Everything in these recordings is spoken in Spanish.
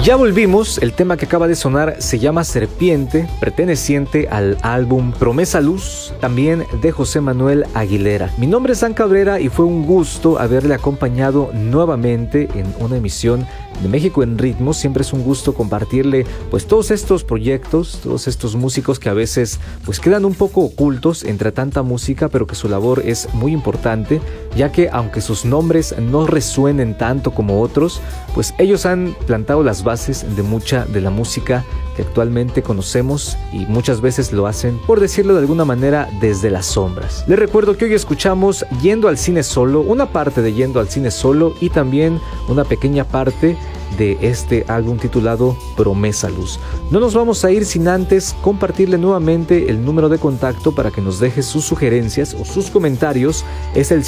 Ya volvimos, el tema que acaba de sonar se llama Serpiente, perteneciente al álbum Promesa Luz, también de José Manuel Aguilera. Mi nombre es Dan Cabrera y fue un gusto haberle acompañado nuevamente en una emisión de México en Ritmo. Siempre es un gusto compartirle pues todos estos proyectos, todos estos músicos que a veces pues quedan un poco ocultos entre tanta música, pero que su labor es muy importante, ya que aunque sus nombres no resuenen tanto como otros, pues ellos han plantado las bases de mucha de la música que actualmente conocemos y muchas veces lo hacen, por decirlo de alguna manera, desde las sombras. Les recuerdo que hoy escuchamos Yendo al Cine Solo, una parte de Yendo al Cine Solo y también una pequeña parte de este álbum titulado Promesa Luz. No nos vamos a ir sin antes compartirle nuevamente el número de contacto para que nos deje sus sugerencias o sus comentarios. Es el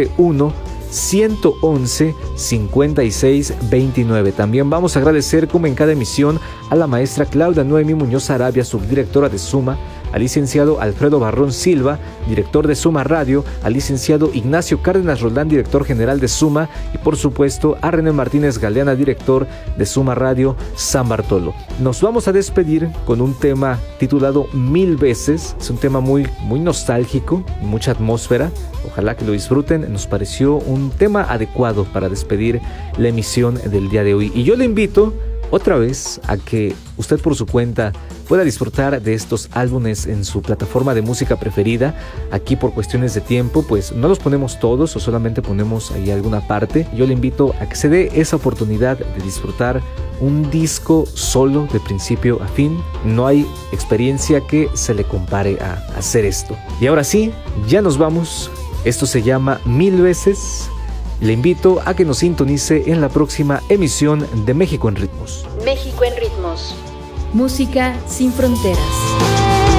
771-111-5629. También vamos a agradecer, como en cada emisión, a la maestra Claudia Noemi Muñoz Arabia, subdirectora de Suma, al licenciado Alfredo Barrón Silva, director de Suma Radio, al licenciado Ignacio Cárdenas Roldán, director general de Suma, y por supuesto a René Martínez Galeana, director de Suma Radio San Bartolo. Nos vamos a despedir con un tema titulado Mil Veces. Es un tema muy nostálgico, mucha atmósfera. Ojalá que lo disfruten. Nos pareció un tema adecuado para despedir la emisión del día de hoy. Y yo le invito otra vez a que usted por su cuenta pueda disfrutar de estos álbumes en su plataforma de música preferida. Aquí por cuestiones de tiempo pues no los ponemos todos o solamente ponemos ahí alguna parte. Yo le invito a que se dé esa oportunidad de disfrutar un disco solo de principio a fin. No hay experiencia que se le compare a hacer esto. Y ahora sí, ya nos vamos. Esto se llama Mil Veces. Le invito a que nos sintonice en la próxima emisión de México en Ritmos. México en Ritmos. Música sin fronteras.